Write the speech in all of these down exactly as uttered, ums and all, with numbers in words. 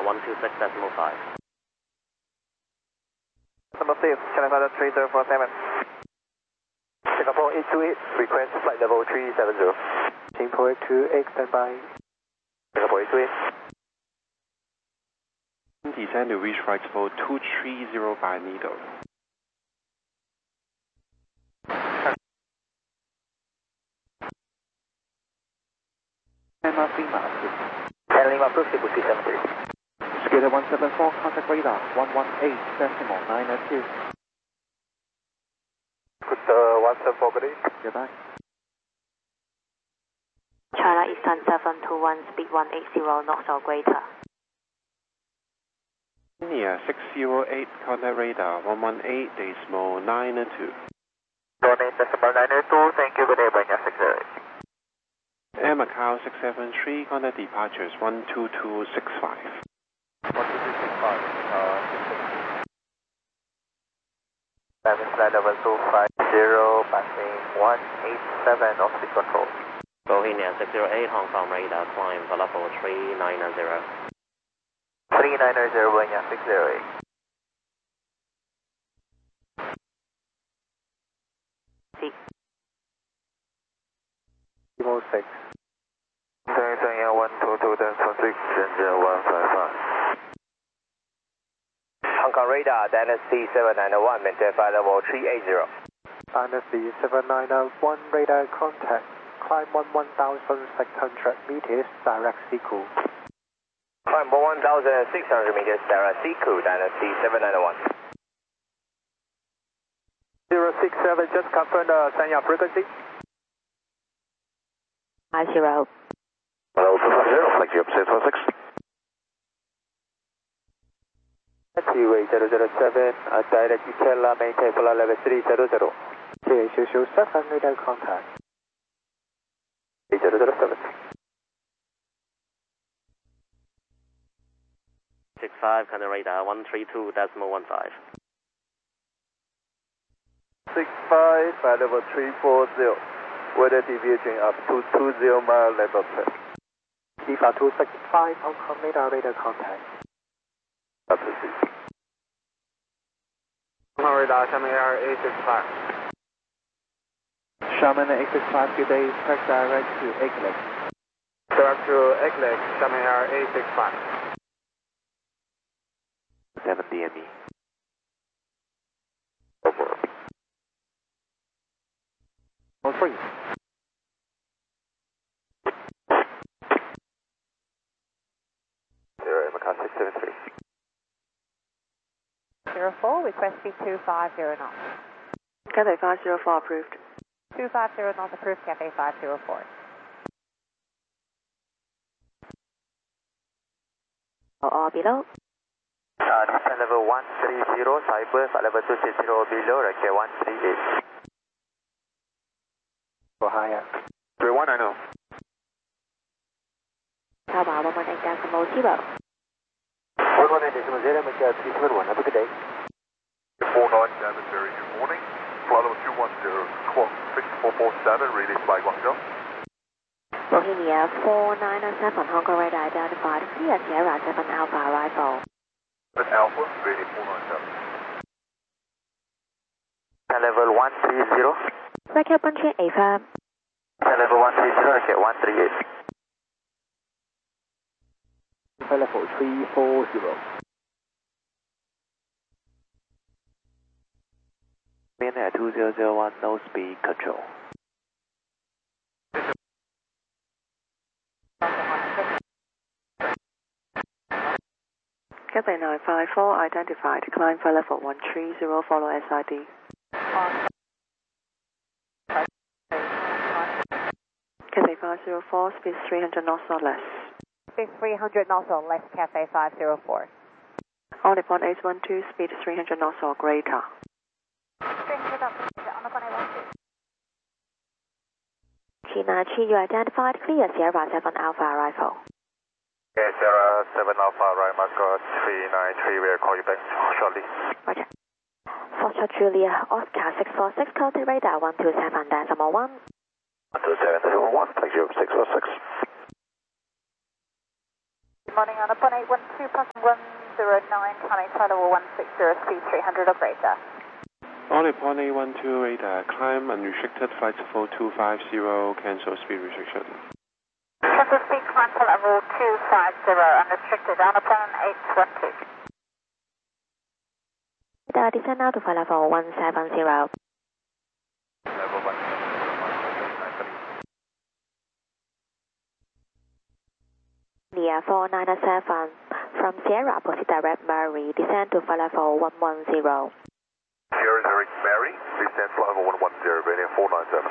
one two six decimal five. Number six, Channel Fighter three zero four seven. Singapore eight two eight, request flight level three seven zero. Singapore eight two eight, standby. Singapore eight two eight. Descend to reach flight level two three zero by needle. Lima three miles. And Lima approved, three seven three. Skater one seven four, contact radar one one eight decimal nine nine two. Good, uh, one seven four, good day. Goodbye. China Eastern seven two one, speed one eight zero knots or greater. India six zero eight, contact radar one one eight decimal nine two. one eight decimal nine two, thank you, good day, Banya six zero eight. Air Macau six seven three, contact departures one two two six five. one two two six five, uh, Seven flight level two five zero, passing one eight seven of the control. Bohemia six zero eight, Hong Kong radar, climb for level three nine zero. three nine zero, Boeing six zero eight. C. Evo six. Daniel one two two, Delta six, engine one five five. Hong Kong radar, Dynasty seven nine one, maintain flight level three eight zero. Dynasty seven nine one, radar contact, climb one one thousand six hundred meters, direct C Q. Climb one thousand six hundred meters, direct C Q, Dynasty seven nine one. zero six seven, just confirm the Sanya frequency. five zero. Hello, two five zero, flight up six four six. T-way zero zero seven, uh, direct Utella, maintain flight level three zero zero. T H zero seven, radar contact. zero zero seven. six five, contact radar one three two decimal one five. six five, flight level three four zero. Weather deviation up to two zero mile level ten. Lima two six five, Hong Kong radar, radar contact. Up to six. Hong Kong radar, Xiamen Air eight six five. Xiamen eight six five, good day, track direct to Eglet. Direct to Eglet, Xiamen Air eight six five. seven D M E. Over. On three. Zero, Macau six seven three. zero four, request speed two five zero knots. Cathay five zero four approved. two five zero knots approved, Cathay five zero four. Or below. Uh, descent level one three zero, cyber, flight level two six zero below, runway one three eight. Go higher. three one nine zero. Tower one one eight decimal zero. one one eight decimal zero, make a three seven one, have a good day. four nine seven, very good morning. Flight level two one zero, clock six four four seven, release by Guangzhou. Bohemia four nine seven, Hong Kong radar identified, clear Sierra seven Alpha arrival. That's Alpha, ready four nine seven. Level one three zero. Record punching A firm. Level one three zero, okay, one three eight. Level three four zero. Maintain two zero zero one, no speed control. Cathay nine five four identified, climb for level one three zero, follow S I D. Cathay five zero four, speed three hundred knots or less. Speed three hundred knots or less, Cathay five zero four. On the point eight one two, speed three hundred knots or greater. three hundred knots on the point eight one two. China Chi, you identified, clear Sierra seven Alpha arrival. Okay, Sierra seven Alpha, right, Marco three nine three, we'll call you back shortly. Roger. Foxtrot Julia, Oscar six four six, contact radar one two seven decimal one. one two seven decimal one, thank you, six four six. Morning on up one eight one two, passing one zero nine, climbing flight level one six zero, speed three hundred or greater. On a one eight one two radar, climb unrestricted flight level two five zero, cancel speed restriction. Cancel speed, climb flight level two five zero, unrestricted, on up one eight one two. Radar descend now to flight level one seven zero. Level one seven zero. Near four nine seven, from Sierra, proceed direct Mary, descend to flight level one one zero. Sierra Zurich Mary, descend flight level one one zero, Berlin four nine seven.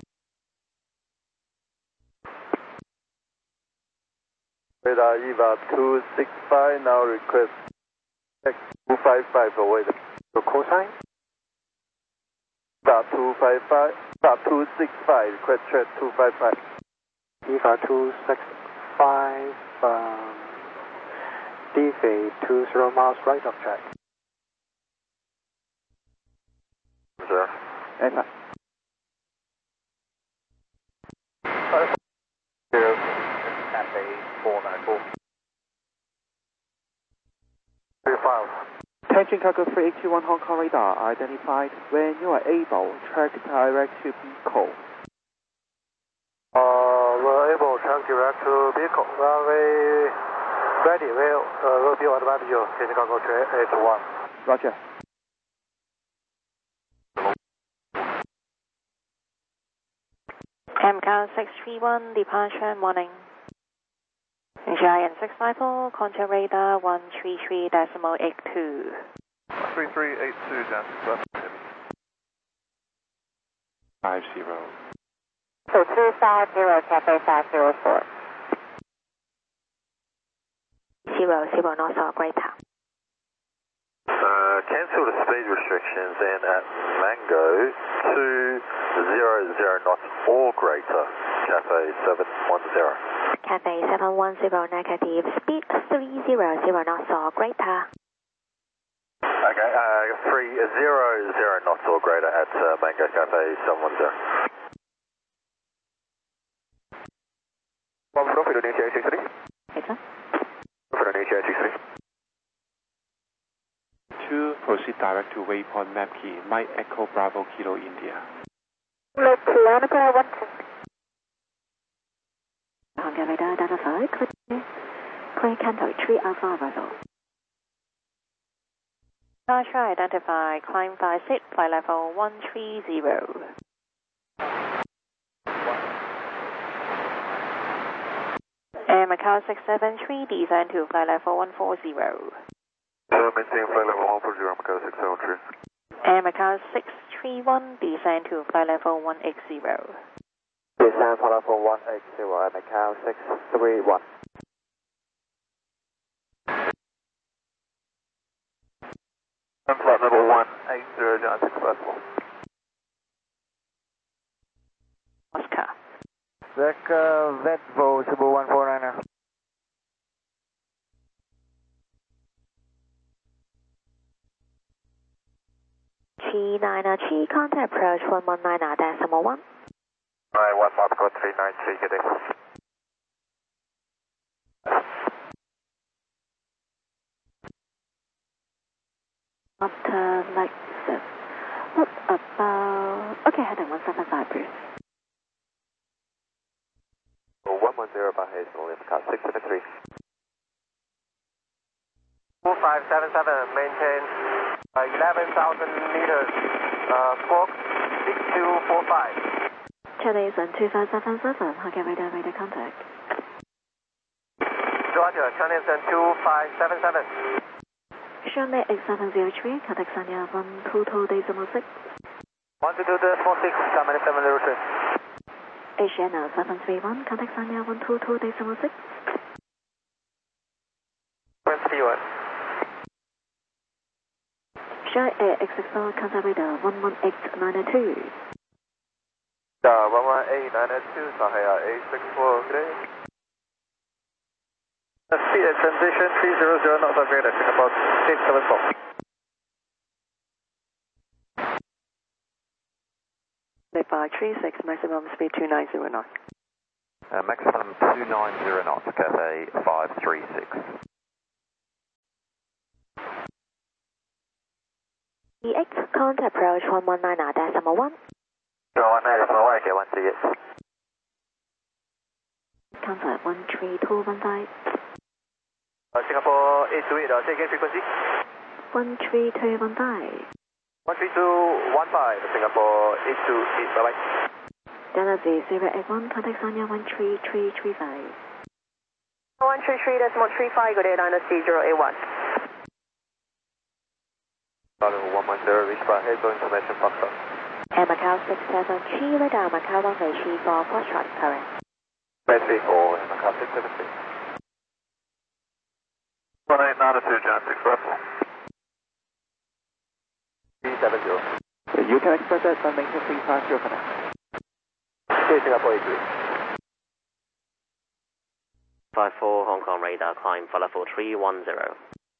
Radar Eva two six five, now request check two five five away. Your call sign? Star two five five, Star two six five, request check two five five. Eva two six five, um, deviate two zero miles right of track. Sir. Eva. Zero, Cafe four nine four. Three files. Attention cargo three eight two one Hong Kong radar identified. When you are able, track direct to vehicle. Uh, we're able to track direct to vehicle. Runway ready, we'll, uh, will be on advance you. Attention cargo three eight two one. Roger. M C A six three one, departure morning. Giant six five four, contact radar one three three decimal eight two. three three eight two, Jan six five. Five zero. So two five zero, Cafe five zero four. Zero zero knots or greater. Uh, cancel the speed restrictions and at Mango two zero zero knots or greater, Cafe seven one zero. Cafe seven one zero negative, speed three zero zero knots or greater. Okay, uh, three zero zero knots or greater at uh, Mango Cafe seven one zero. One for Indonesia eight six three. Excellent. For Indonesia eight six three. Two, proceed direct to waypoint map key, Mike Echo Bravo Kilo India. Let's land up one two. Hong Kong radar identified, clear, clear Canto three Alpha arrival. Departure identified, climb five six, flight level one three zero. And Macau six seven three, descend to flight level one four zero. So maintain flight level one four zero, Macau six seven three. And Macau six three one, descend to flight level one eight zero. Descend flight level one eight zero at Macau six three one. Flight level one eight zero, Jan six five four. Oscar. Vector Vetvo Cebu one four nine. G nine G, contact approach one one nine decimal one. Alright, one Moscow three nine three, good day. After like this. What about... Okay, heading one seven five, please. one one zero by Hazel, Macau six seven three. four five seven seven, maintain uh, eleven thousand meters, uh, squawk six two four five. Chinese and two five seven seven, Hong Kong radar, radar contact. Roger, Chinese and two five seven seven. Charlotte eight seven zero three, contact Sanya one two two decimal six. one two two decimal six, Command seven zero three. Asiana seven three one, contact Sanya one two two decimal six. twenty one. Charlotte Air X six four, contact radar one one eight nine two. Uh, one one eight nine two, Sahaya eight six four, good day. Speed at transition three zero zero knots or greater, Singapore six seven four. Five three six, maximum speed two nine zero knots. Uh, maximum two ninety knots, Cathay five three six. E X, contact approach one one nine decimal one. one nine decimal one, okay, one two yes. Contact one three two one five. Uh, Singapore eight two eight, uh, say again frequency. one three two one five. one three two one five, Singapore eight two eight, bye bye. Delta Z zero eight one, contact Sanya one three three three five. one three three decimal three five, good day, Dino C zero eight one. one one zero, reach by headphone information Foxtrot. Air Macau six seven three, radar Macau one three three four, Foxtrot current. Red three four, Macau six seven three. one eight nine two, John six Russell. three seven zero. You can expect that by maintain three five zero for now. Okay, Singapore eight three. five four Hong Kong radar, climb follow for three one zero.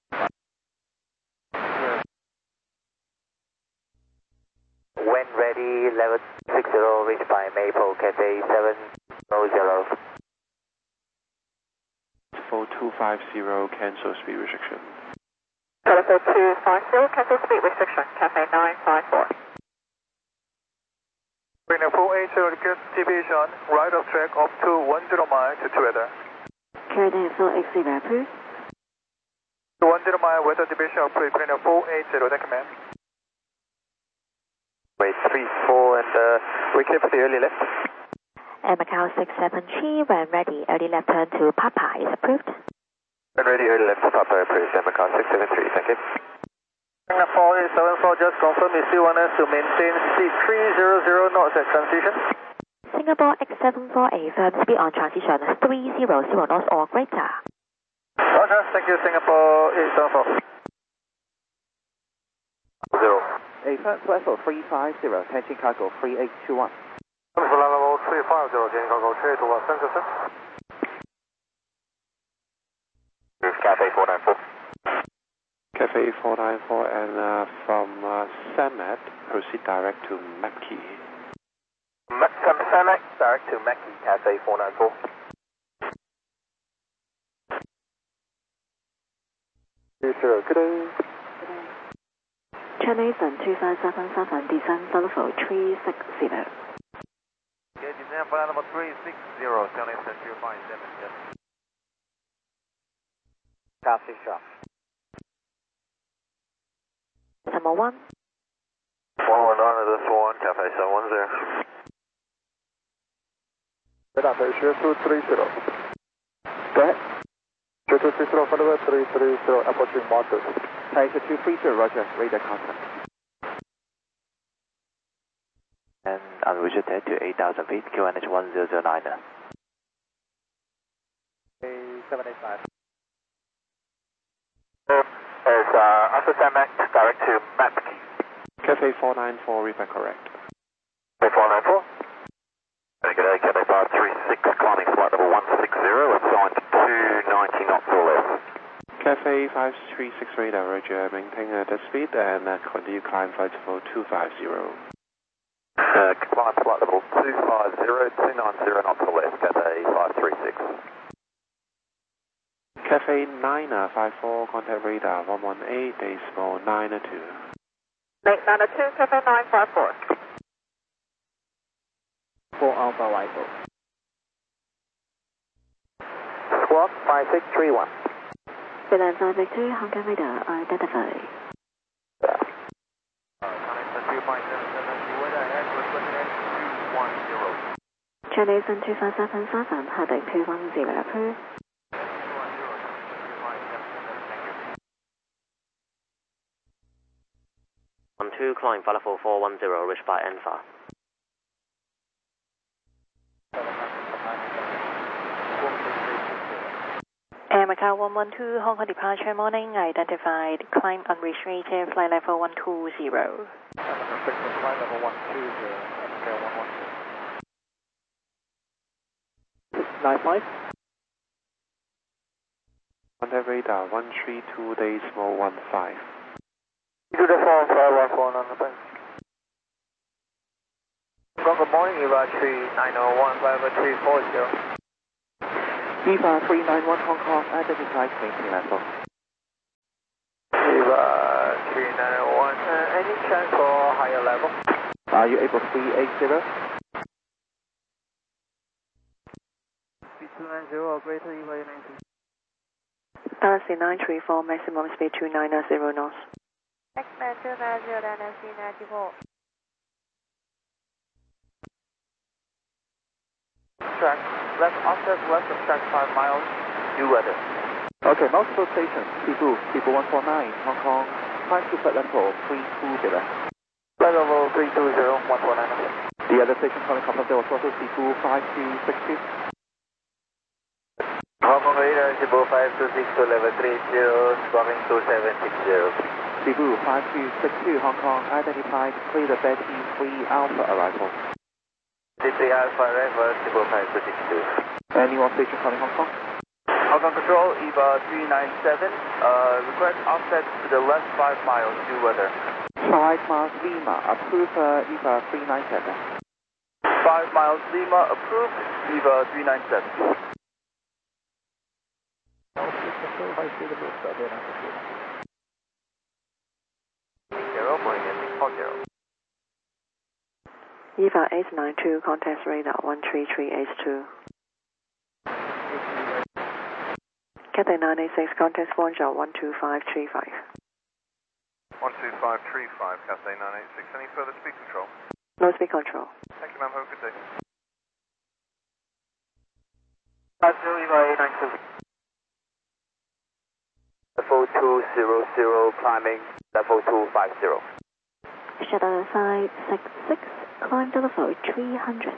When ready, level six zero, reach by Maple, Cathay seven zero. four two five zero, cancel speed restriction. Telephone two five zero, cancel speed restriction, Cathay nine five four. Bring four eight zero, request deviation, right of track up to one zero mile to weather. Carry four X zero, approved. one zero mile weather deviation, approved, bring four eight zero, that command. Wait, three four, and uh, we clear for the early left. Air Macau six seven three, when ready, early left turn to Papa is approved. When ready, early left to Papa, approved, Air Macau six seven three, thank you. four eight seven four, just confirm you still want us to maintain speed three hundred knots at transition. Singapore X seven four eight, firm speed on transition three hundred knots or greater. Roger, thank you, Singapore eight seven four. Zero. A flight level three five zero, Tianjin cargo three eight two one. Flight level three five zero, Tianjin cargo three eight two one, thank you, sir. Here's Cathay four nine four. Cathay four nine four, and uh, from uh, Samet, proceed direct to Mackie. From Samet, direct to Mackie, Cathay four nine four. Yes, sir, good day. Chinese two five seven seven, descend level three six zero. Okay, descend flight level three six zero, Chinese two five seven seven. Copy, shot. Number one. one one nine, this one, Cathay seven one zero. Radar pressure two three zero. Go ahead. two two three zero, follow three three zero, approaching Marcus. Tiger two three zero, roger, radar contact. And unrestricted to eight thousand feet, Q N H one zero zero nine. seven eight five. As uh, after Samet, direct to Mackie. Cathay four nine four, read that correct. Cathay four nine four. Good day, Cathay five three six, climbing flight level one six zero, assigned two ninety knots or less. Cathay five three six radar, roger, maintain uh, the speed and uh, continue climb flight level two five zero. Uh, climb flight level two five zero, two ninety knots or less, Cathay five three six. Cathay nine five four, contact radar one one eight, decimal nine two. eight nine two, Cathay nine five four. four Alpha Rifle. Squawk five six three one. Finland five Victor, Hong Kong radar identified. Chinese two five seven seven, heading two one zero, approved. one two, climb follow for four one zero, reach by Enfa. Air Macau one one two, Hong Kong departure morning, identified, climb unrestricted, flight level one two zero. Flight level one two zero, Macau one one two. nine five. Contact radar one three two, decimal one five. You do the phone five one four nine, thanks. Good morning, Eva three nine zero one, flight level three four zero. Eva three nine one Hong Kong, identified maintain level. Eva three nine one, uh, any chance for higher level? Are you able three eighty? two nine zero, greater Eva eight nine two. Dallas nine three four, maximum speed two nine zero knots. X-Man two nine zero, Dallas ninety-four. Track, left offset west of track five miles, due weather. Okay, multiple stations, Cebu, Cebu one four nine, Hong Kong, climb to flight level three two zero. Flight level three two zero, one four nine. The other station calling from there was also Cebu five two six two. Hong Kong radar, Cebu five two six two, level three zero, squawking two seven six zero. Cebu five two six two, Hong Kong, identified, clear the Betty three Alpha arrival. three Alpha arrival, Cebu five two six two. Any more station calling Hong Kong? Hong Kong Control, Eva three nine seven, uh, request offset to the left five miles, due weather. five miles Lima, approve uh, Eva three nine seven. five miles Lima, approved, Eva three nine seven. Zero, going in, hold zero. Eva eight nine two, contact radar one three three eight two. Cathay nine eight six, contact Swanjo one two five three five. one two five three five, Cathay nine eight six. Any further speed control? No speed control. Thank you, ma'am. Have a good day. five zero, Eva eight nine two. Level two zero zero, climbing, level two five zero. Shuttle five six six, climb to level three hundred.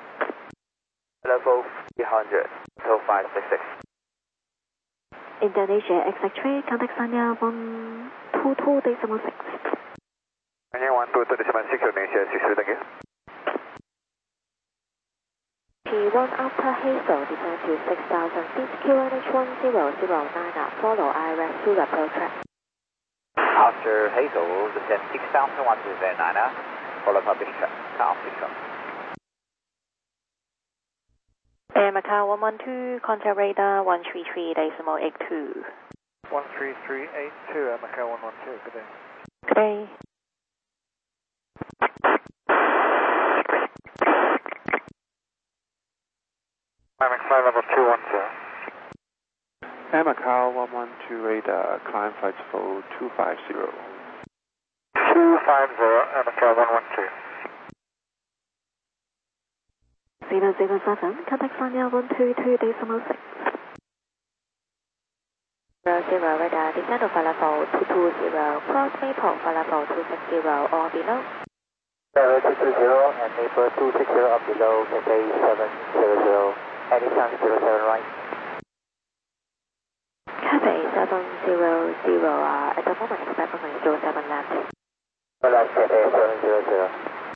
Level three hundred, level five six six. Indonesia X X three, contact Sanya one two two decimal six. Sanya one two two decimal six, Indonesia six two, thank you. P one Alpha Hazel, descend to six thousand feet, Q N H one zero zero nine, follow I R S to approach track. After Hazel, descend six thousand one hundred nine, follow public track, car office track. Air Macau one one two, contact radar one three three decimal eight two. one three three eight two, Air Macau one one two, good day. Good day. Flight level two one zero. Air Macau one one two radar, climb flight level two five zero. two five zero, Air Macau one one two. zero zero seven, contact Sanya one two two decimal six. zero zero radar, descend to flight level two two zero, cross Maple, flight level two six zero or below. Level two two zero and Maple two six zero or below, Cathay seven zero zero. Anytime zero seven right. Cathay seven zero zero, uh, at the moment expect runway zero seven left. Left, Cathay seven zero zero.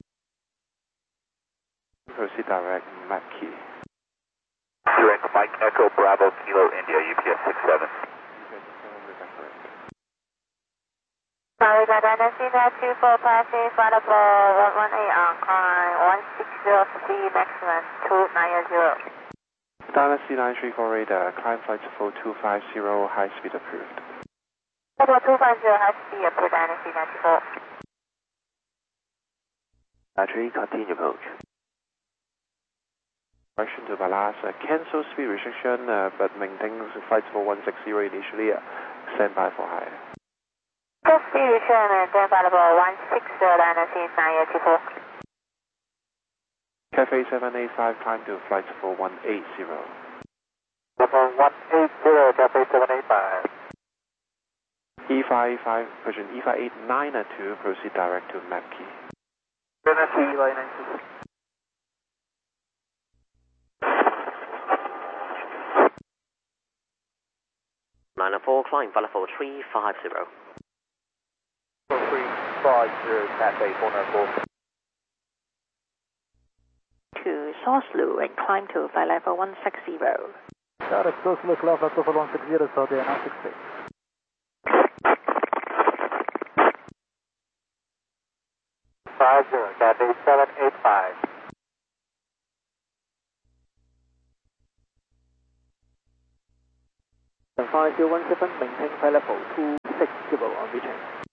Proceed direct, Map Key. Direct Mike Echo Bravo Kilo India, U P S six seven. Sorry, that Dynasty two four passing, flight level one one eight on climb one six zero speed, maximum two nine zero. Dynasty nine three four radar, climb flight level two five zero, high speed approved. Level two five zero, high speed approved, Dynasty ninety-four. Battery, continue approach. Correction to Balas, uh, cancel speed restriction, uh, but maintains flight level one six zero initially, uh, stand by for higher. Full speed restriction, maintain flight level one six zero, Dynasty nine eighty-four. Cathay seven eight five, climb to flight level one eight zero. Level one eight zero, Cathay seven eight five. E five five, version E five eight nine two, proceed direct to Map Key. Dynasty line ninety-six. nine four, climb flight level three five zero. three five zero, Cathay four nine four. To Soslu and climb to flight level one six zero. Got it, close look, left, level one six zero, Saudi nine six six. five zero, Cathay seven eight five. zero one seven, maintain flight level two six zero on return.